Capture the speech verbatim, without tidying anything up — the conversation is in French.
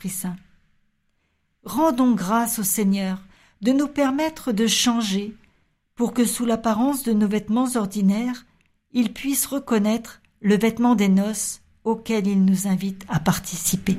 Saint. Rendons grâce au Seigneur de nous permettre de changer pour que sous l'apparence de nos vêtements ordinaires, il puisse reconnaître le vêtement des noces auquel il nous invite à participer.